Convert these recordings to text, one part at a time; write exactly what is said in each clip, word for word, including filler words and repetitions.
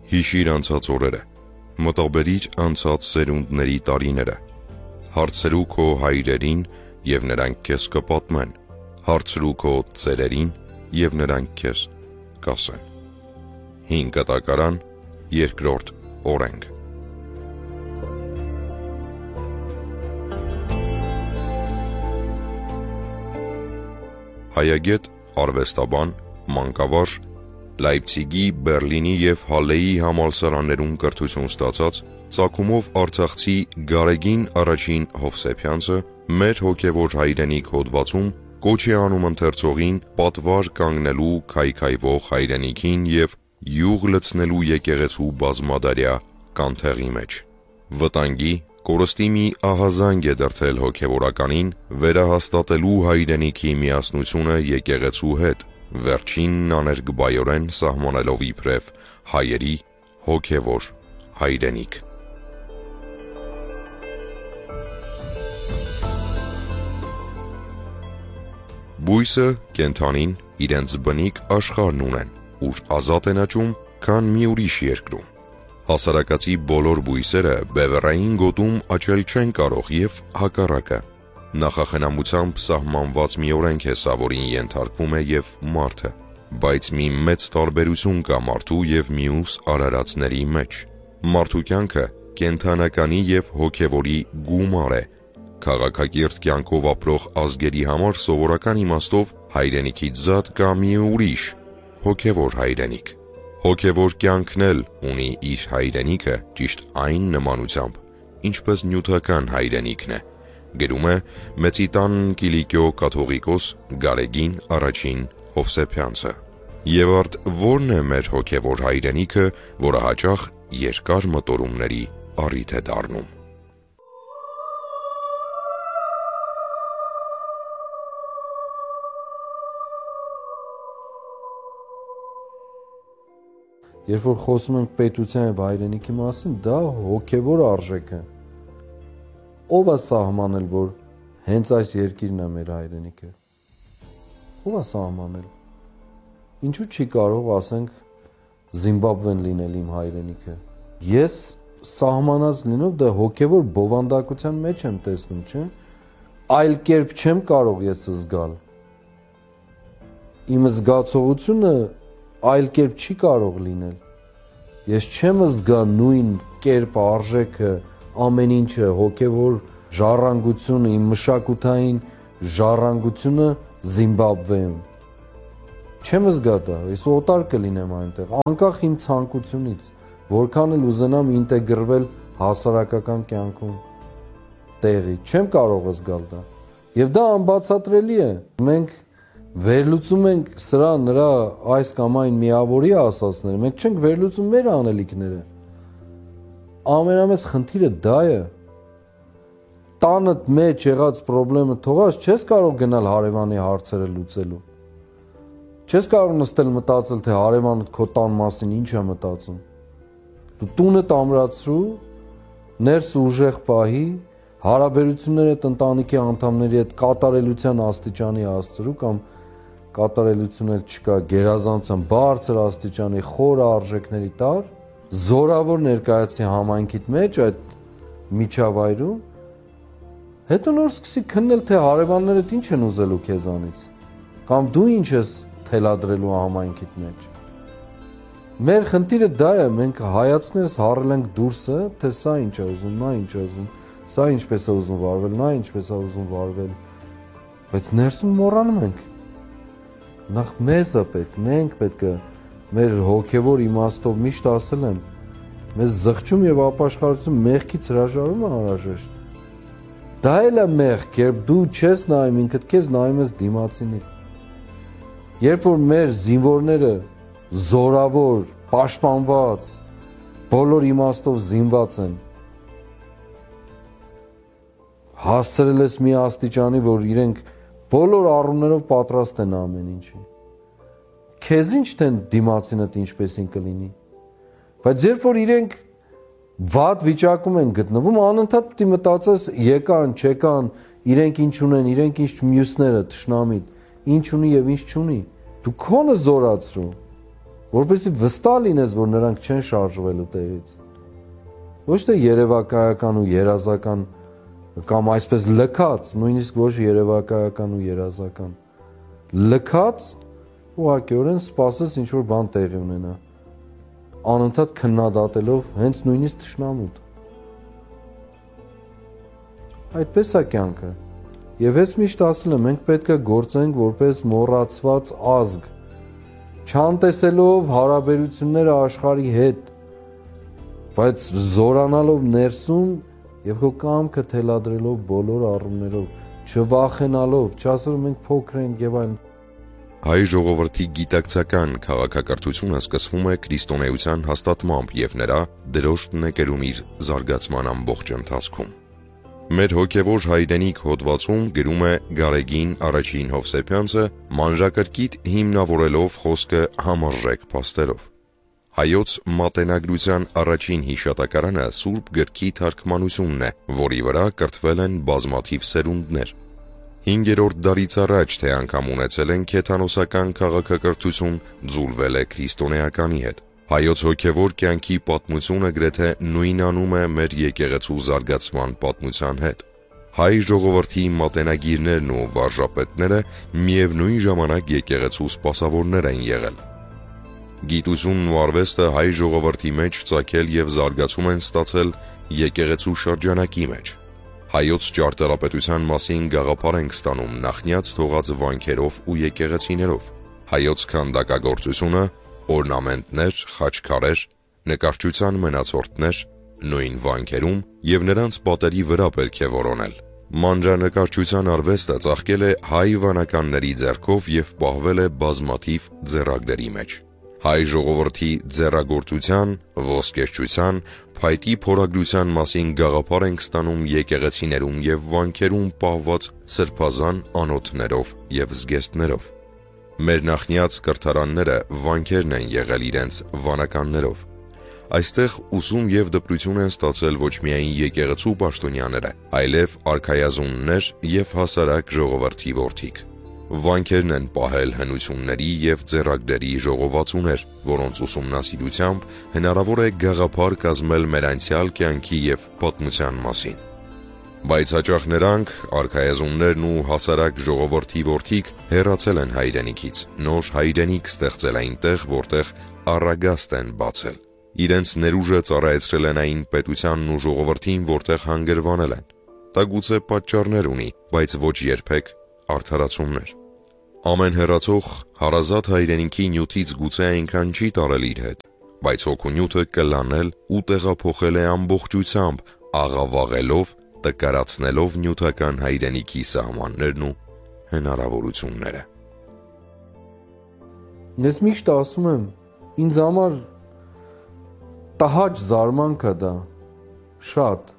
Հիշիր անցած օրերը, մտաբերիր անցած սերունդների տարիները, հարցրու քո հայրերին և նրանք քեզ կպատմեն, հարցրու քո ծերերին և նրանք քեզ կասեն։ Հին կտակարան, երկրորդ օրենք։ Հայագետ, արվեստաբան, մանկավարժ, Լայպցիգի, Բեռլինի և Հալեի համալսարաններում կրթություն ստացած, ծագումով արցախցի Գարեգին առաջին Հովսեփյանցը մեր հոգևոր հայրենիք հոդվածում կոչ է անում ընթերցողին պատվար կանգնելու քայքայվող հայրենիքին և յուղ լցնելու եկեղեցու բազմադարյա կանթեղի մեջ։ Վտանգի, կորստի մի ահազանգ է դրդել հոգևորականին վերահաստատելու հայրենիքի միասնությունը եկեղեցու հետ, վերջինն աներկբայորեն սահմանելով իբրև հայերի հոգևոր հայրենիք։ Բույսը, կենդանին իրենց բնիկ աշխարհն ունեն, ուր ազատ են աճում, քան մի ուրիշ երկրում։ Հասարակածի բոլոր բույսերը բևեռային գոտում աճել չեն կարող և հակառակը։ Նախախնամությամբ սահմանված մի օրենք է սա, որին ենթարկվում է և մարդը, բայց մի մեծ տարբերություն կա մարդու և մյուս արարածների մեջ։ Մարդու կյանքը կենդանականի և հոգևորի գումար է։ Քաղաքակիրթ կյանքով ապրող ազգերի համար սովորական իմաստով հայրենիքից զատ կա մի ուրիշ, հոգևոր հայրենիք։ Հոգևոր կյանքն էլ ունի իր հայրենիքը ճիշտ այն նմանությամբ, ինչպես նյութական հայրենիքն է, գրում է Մեծիտան Կիլիկիո կաթողիկոս Գարեգին առաջին Հովսեփյանցը։ Եվ արդ ո՞րն է մեր հոգևոր հայրենիքը, որը հաճախ երկար մտորումների առիթ է դառնում։ Երբ որ խոսում ենք պետության և հայրենիքի մասին, դա հոգևոր արժեք է։ Ո՞վ է սահմանել, որ հենց այս երկիրն է մեր հայրենիքը։ Ո՞վ է սահմանել։ Ինչու չի կարող, ասենք, Զիմբաբվեն լինել իմ հայրենիքը։ Ես սահմանած լինով դա հոգևոր բովանդակության մեջ եմ տեսնում, չէ՞։ Այլ կերպ չեմ կարող ես զգալ։ Իմ զգացողությունը այլ կերպ չի կարող լինել։ Ես չեմ զգա նույն կերպ արժեքը, ամեն ինչը, հոգևոր ժառանգությունը, իմ մշակութային ժառանգությունը Զիմբաբվեում։ Չեմ զգա դա, ես օտար կլինեմ այնտեղ, անկախ իմ ցանկությունից, որքան էլ ուզենամ ինտեգրվել հասարակական կյանքում տեղի, չեմ կարող զգալ դա։ Եվ դա անբացատրելի է։ Մենք վերլուծում ենք սրա նրա այս կամ այն միավորի ասածները, մենք չենք վերլուծում մեր անելիքները։ Ամենամեծ խնդիրը դա է։ Տանդ մեջ եղած պրոբլեմը թողած չես կարող գնալ հարևանի հարցերը լուծելու։ Չես կարող նստել մտածել, թե հարևանդ քո տան մասին ինչ է մտածում։ Դու տունդ ամրացրու, ներս ուժեղ պահի, հարաբերություններդ ընտանիքի անդամների հետ կատարելության աստիճանի հասցրու կամ կատարելություն էլ չկա, գերազանցան բարձր աստիճանի խոր արժեքների տար, զորավոր ներկայացի համայնքիդ մեջ այդ միջավայրում, հետո նոր սկսի քննել, թե հարևաններդ ինչ են ուզելու քեզանից, կամ դու ինչ ես թելադրելու համայնքիդ մեջ։ Մեր խնդիրը դա է, մենք հայացքներս հառել ենք դուրսը, թե սա ինչ է ուզում, նա ինչ է ուզում, սա ինչպես է ուզում վարվել, նա ինչպես է ուզում վարվել, բայց ներսում մոռանում ենք։ Նախ մեզ է պետք, մենք պետք է մեր հոգևոր իմաստով միշտ ասել եմ, մեզ զղջում և ապաշխարություն մեղքից հրաժարում է անհրաժեշտ։ Դա էլ է մեղք, երբ դու չես նայում ինքդ քեզ, նայում ես դիմացինին։ Երբ որ մեր զինվորները զորավոր, պաշտպանված, բոլոր իմաստով զինված են, հասցրել ես մի աստիճանի, որ իրենք բոլոր առումներով պատրաստ են ամեն ինչի։ Քեզ ինչ թե դիմացինդ ինչպեսին կլինի։ Բայց երբ որ իրենք վատ վիճակում են գտնվում, անընդհատ պետք է մտածես եկան, չեկան, իրենք ինչ ունեն, իրենք ինչ մյուսները, թշնամիտ, ինչ ունի եւ ինչ չունի։ Դու քոնը զորացրու։ որպեսզի վստահ լինես, որ նրանք չեն շարժվելու տեղից։ Ոչ թե երևակայական ու երազական կամ այսպես լքած, նույնիսկ ոչ երևակայական ու երազական։ Լքած ուղղակիորեն սպասես ինչ որ բան տեղի ունենա։ Անընդհատ քննադատելով հենց նույնիսկ թշնամուդ։ Այդպես է կյանքը։ Եվ ես միշտ ասել եմ, մենք պետք է գործենք որպես մոռացված ազգ, չանտեսելով հարաբերությունները աշխարհի հետ, բայց զորանալով ներսում եւ քո կամքը թելադրելով բոլոր առումներով, չվախենալով, չասելով մենք փոքր ենք եւ այլն։ Հայ ժողովրդի գիտակցական քաղաքակրթությունը սկսվում է քրիստոնեության հաստատմամբ եւ նրա դրոշտն է կերում իր զարգացման ամբողջ ընթացքում։ Մեր հոգևոր հայրենիք հոդվածում գրում է Գարեգին առաջին Հովսեփյանցը, մանրակրկիտ հիմնավորելով խոսքը համարժեք փաստերով։ Հայոց մատենագրության առաջին հիշատակարանը Սուրբ գրքի թարգմանությունն է, որի վրա կրթվել են բազմաթիվ սերունդներ։ Հինգերորդ դարից առաջ թե անգամ ունեցել են քեթանոսական քաղաքակրթություն, ձուլվել է քրիստոնեականի հետ։ Հայոց հոգևոր կյանքի պատմությունը գրեթե նույնանում է մեր եկեղեցու զարգացման պատմության հետ։ Հայ ժողովրդի մատենագիրներն ու վարժապետները միևնույն ժամանակ եկեղեցու սպասավորներ են եղել։ Գիտությունն ու արվեստը հայ ժողովրդի մեջ ծագել եւ զարգացում են ստացել եկեղեցու շրջանակի մեջ։ Հայոց ճարտարապետության մասին գաղափար ենք ստանում նախնյաց թողած վանքերով ու եկեղեցիներով։ Հայոց քանդակագործությունը, օրնամենտներ, խաչքարեր, նկարչության մենացորդներ, նույն վանքերում եւ նրանց պատերի վրա պետք է որոնել։ Մանրանկարչության արվեստը ծաղկել է հայ վանականների ձեռքով եւ պահվել է բազմաթիվ ձեռագրերի մեջ։ Հայ ժողովրդի ձեռագործության, ոսկերչության, փայտի փորագրության մասին գաղափար ենք ստանում եկեղեցիներում եւ վանքերում պահված սրբազան անոթներով եւ զգեստներով։ Մեր նախնյաց կրթարանները վանքերն են եղել իրենց վանականներով։ Այստեղ ուսում եւ դպրություն են ստացել ոչ միայն եկեղեցու պաշտոնյաները, այլև արքայազուններ եւ հասարակ ժողովրդի որդիկ։ Վանքերն են պահել հնությունների եւ ձեռագրերի ժողովածուներ, որոնց ուսումնասիրությամբ հնարավոր է գաղափար կազմել մեր անցյալ կյանքի եւ պատմության մասին։ Բայց հաճախ նրանք, արքայազուններն ու հասարակ ժողովրդի որդիկ, հեռացել են հայրենիքից, նոր հայրենիք ստեղծել այնտեղ, որտեղ առագաստ են բացել։ Իրենց ներուժը ծառայեցրել են այն պետությանն ու ժողովրդին, որտեղ հանգրվանել են։ Դա գուցե պատճառներ ունի, բայց ոչ երբեք արդարացումներ։ Ամեն հեռացող հարազատ հայրենիքի նյութից գուցե այնքան չի տարել իր հետ, բայց հոգու նյութը կլանել ու տեղափոխել է ամբողջությամբ, աղավաղելով, տկարացնելով նյութական հայրենիքի սահմաններն ու հնարավորությունները։ Ես միշտ ասում եմ, ինձ համար տհաճ զարմանք է դա, շատ։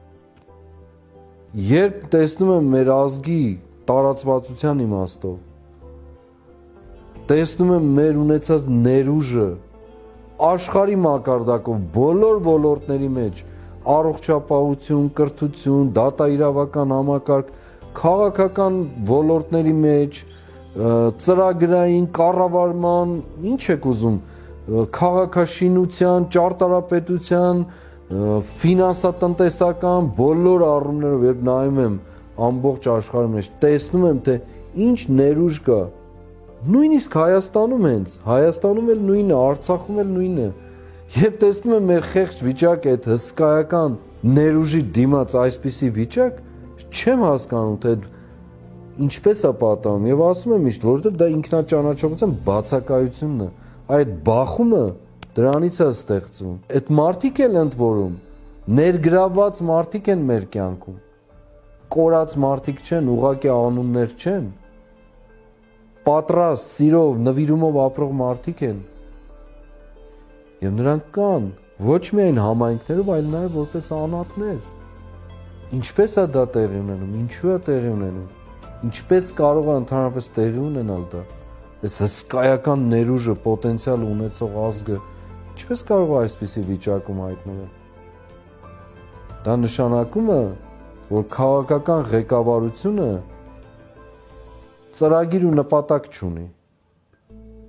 Երբ տեսնում եմ մեր ազգի տարածվածության իմաստով, տեսնում եմ մեր ունեցած ներուժը աշխարհի մակարդակով բոլոր ոլորտների մեջ, առողջապահություն, կրթություն, դատաիրավական համակարգ, քաղաքական ոլորտների մեջ, ծրագրային կառավարման, ինչ եք ուզում, քաղաքաշինության, ճարտարապետության, ֆինանսատնտեսական բոլոր առումներով երբ նայում եմ ամբողջ աշխարհի մեջ, տեսնում եմ, թե ինչ ներուժ կա։ Նույնիսկ Հայաստանում հենց, Հայաստանում էլ նույնը, Արցախում էլ նույնը։ Եվ տեսնում եմ մեր խեղճ վիճակը, այդ հսկայական ներուժի դիմաց այսպիսի վիճակ, չեմ հասկանում, թե ինչպես է պատահում, եւ ասում եմ միշտ, որովհետեւ դա ինքնաճանաչողության բացակայությունն է։ Այդ բախումը դրանից է ստեղծվում։ Այդ մարդիկ էլ ընդ որում ներգրավված մարդիկ են մեր կյանքում։ Կորած մարդիկ չեն, ուղղակի անուններ չեն։ Պատրաստ, սիրով, նվիրումով ապրող մարդիկ են։ Եվ նրանք կան ոչ միայն համայնքներով, այլ նաև որպես անհատներ։ Ինչպես է դա տեղի ունենում, ինչու է տեղի ունենում, ինչպես կարող է ընդհանրապես տեղի ունենալ դա։ Այս հսկայական ներուժը, պոտենցիալ ունեցող ազգը ինչպես կարող է այսպիսի վիճակում հայտնվել։ Դա նշանակում է, որ քաղաքական ղեկավարությունը ծրագիր ու նպատակ չունի։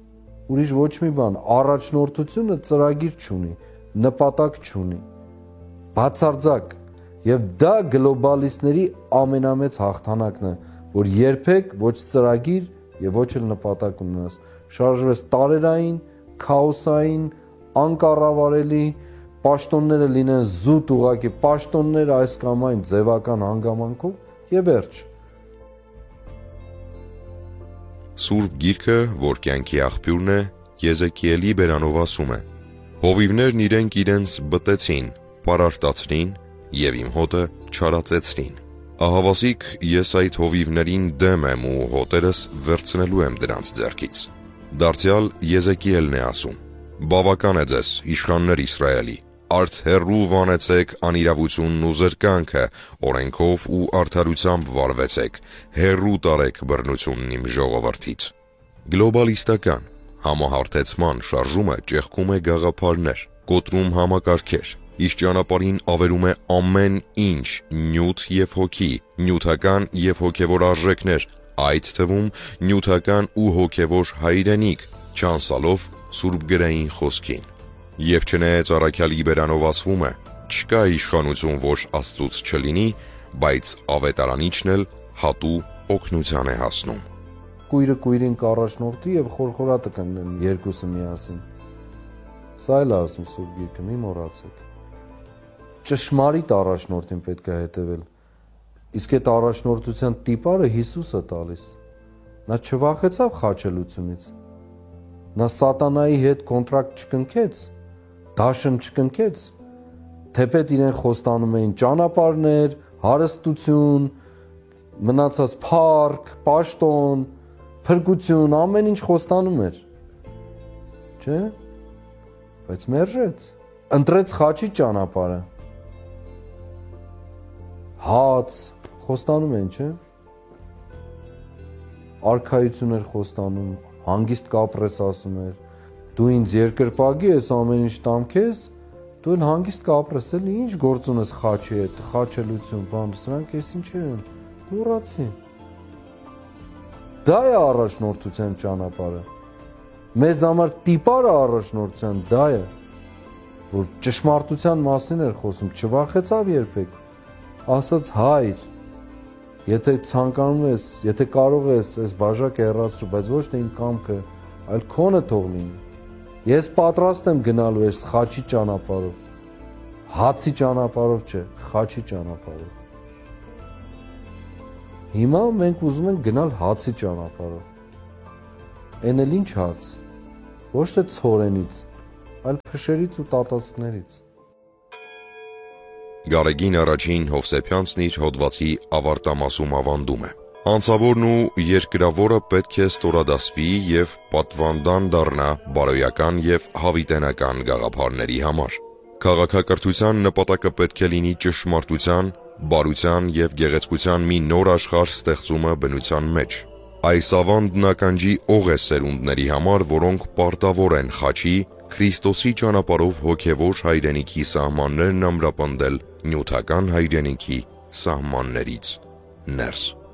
ուրիշ ոչ մի բան, առաջնորդությունը ծրագիր չունի, նպատակ չունի, բացարձակ, եւ դա գլոբալիստների ամենամեծ հաղթանակն է, որ երբեք ոչ ծրագիր եւ ոչ էլ նպատակ ունենաս, շարժվես տարերային, քաոսային, անկառավարելի, պաշտոնները լինեն զուտ ուղակի պաշտոններ այս կամ այն ձևական հանգամանքով եւ վերջ։ Սուրբ Գիրքը, որ կյանքի աղբյուրն է, Եզեկիելի բերանով ասում է. «Հովիվներն իրենք իրենց բտեցին, պարարտացրին եւ իմ հոտը չարացեցրին։ Ահավասիկ ես այդ հովիվներին դեմ եմ ու հոտերս վերցնելու եմ դրանց ձեռքից»։ Դարձյալ Եզեկիելն է ասում. «Բավական է ձեզ, իշխաններ Իսրայելի, արդ հեռու վանեցեք անիրավությունն ու զրկանքը, օրենքով ու արդարությամբ վարվեցեք, հեռու տարեք բռնությունն իմ ժողովրդից»։ Գլոբալիստական համահարթեցման շարժումը ճեղքում է գաղափարներ, կոտրում համակարգեր, իսկ ճանապարհին ավերում է ամեն ինչ նյութ եւ հոգի, նյութական եւ հոգեվոր արժեքներ, այդ թվում նյութական ու հոգեվոր հայրենիք, չանցալով Սուրբ գրային խոսքին։ Եվ չնայած առաքյալի բերանով ասվում է. «Չկա իշխանություն, որ Աստծուց չլինի, բայց ավետարանիչն էլ հատու օգնության է հասնում»։ Կույրը կույրին կառաջնորդի եւ խորխորատը կընկնեն երկուսը միասին։ Սա էլ ասում Սուրբ Գիրքը, մի մոռացեք։ Ճշմարիտ առաջնորդին պետք է հետևել։ Իսկ այդ առաջնորդության տիպարը Հիսուսը տալիս։ Նա չվախեցավ խաչելությունից։ Նա սատանայի հետ կոնտրակտ չկնքեց, դաշն չկնքեց, թեպետ իրեն խոստանում էին ճանապարհներ, հարստություն, մնացած փառք, պաշտոն, փրկություն, ամեն ինչ խոստանում էր։ Չէ՞։ Բայց մերժեց, ընտրեց խաչի ճանապարհը։ Հաց խոստանում են, չէ՞։ Արքայություն էր խոստանում, հանգիստ կապրես ասում էր, դու ինձ երկրպագի ես, ամեն ինչ տամ քեզ, դու էլ հանգիստ կապրես, էլ ինչ գործ ունես խաչի հետ, խաչելություն, բան, սրանք էս ինչեր են, մոռացի։ Դա է առաջնորդության ճանապարհը։ Մեզ համար տիպարը առաջնորդության դա է, որ ճշմարտության մասին էր խոսում, չվախեցավ երբեք, ասաց հայր, եթե ցանկանում ես, եթե կարող ես, այս բաժակը հեռացրու, բայց ոչ թե իմ կամքը, այլ քոնը թող լինի։ Ես պատրաստ եմ գնալու այս խաչի ճանապարհով, հացի ճանապարհով չէ, խաչի ճանապարհով։ Հիմա մենք ուզում ենք գնալ հացի ճանապարհով։ Էն էլ ինչ հաց, ոչ թե ցորենից, այլ փշերից ու տատասկներից։ Գարեգին առաջին Հովսեփյանցն իր հոդվածի ավարտամասում ավանդում է. «Անձավորն ու երկրավորը պետք է ստորադասվի եւ պատվանդան դառնա բարոյական եւ հավիտենական գաղափարների համար։ Քաղաքակրթության նպատակը պետք է լինի ճշմարտության, բարության եւ գեղեցկության մի նոր աշխարհ ստեղծումը բնության մեջ։ Այս ավանդն ականջի օղ է սերունդների համար, որոնք պարտավոր են խաչի, Քրիստոսի ճանապարհով հոգևոր հայրենիքի սահմաններն ամրապնդել նյութական հայրենիքի սահմաններից ներս»։